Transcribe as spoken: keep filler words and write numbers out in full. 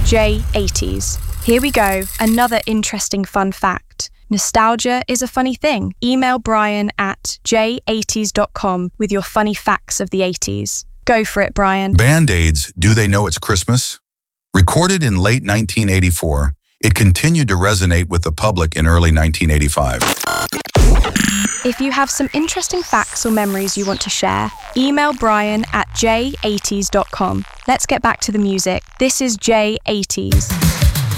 J eighties. Here we go, another interesting fun fact. Nostalgia is a funny thing. Email Brian at j eighties dot com with your funny facts of the eighties. Go for it, Brian. Band-Aids, Do They Know It's Christmas? Recorded in late nineteen eighty-four, it continued to resonate with the public in early nineteen eighty-five. If you have some interesting facts or memories you want to share, email Brian at j eighties dot com. Let's get back to the music. This is J eighties.